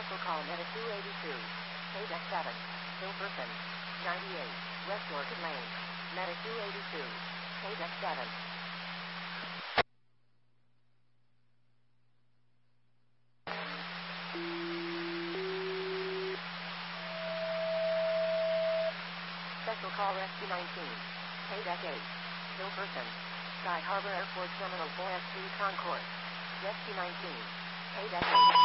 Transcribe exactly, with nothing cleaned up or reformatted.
Special call Meta two eighty-two. Paydeck seven. Hilferson. ninety-eight. West Orchid Lane. Meta two eighty-two. Paydeck seven. Special call Rescue nineteen. Paydeck eight. Hilferson. Sky Harbor Airport Terminal four S three Concourse. Rescue nineteen. Paydeck eight.